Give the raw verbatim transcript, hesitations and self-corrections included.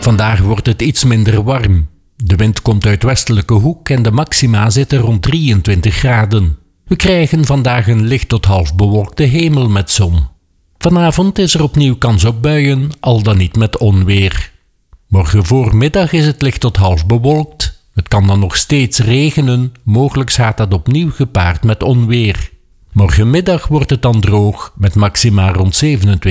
Vandaag wordt het iets minder warm. De wind komt uit westelijke hoek en de maxima zitten rond drieëntwintig graden. We krijgen vandaag een licht tot half bewolkte hemel met zon. Vanavond is er opnieuw kans op buien, al dan niet met onweer. Morgen voormiddag is het licht tot half bewolkt. Het kan dan nog steeds regenen, mogelijk gaat dat opnieuw gepaard met onweer. Morgenmiddag wordt het dan droog, met maxima rond zevenentwintig